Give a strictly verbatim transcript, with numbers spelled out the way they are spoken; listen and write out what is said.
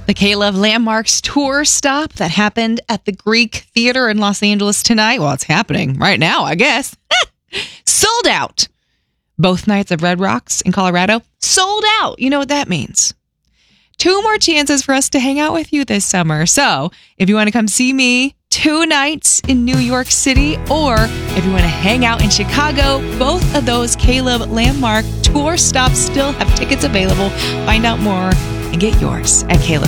The K-Love Landmarks tour stop that happened at the Greek Theater in Los Angeles tonight. Well, it's happening right now, I guess. Sold out. Both nights of Red Rocks in Colorado, sold out. You know what that means. Two more chances for us to hang out with you this summer. So if you want to come see me two nights in New York City, or if you want to hang out in Chicago, both of those K-Love Landmark tour stops still have tickets available. Find out more and get yours at K Love.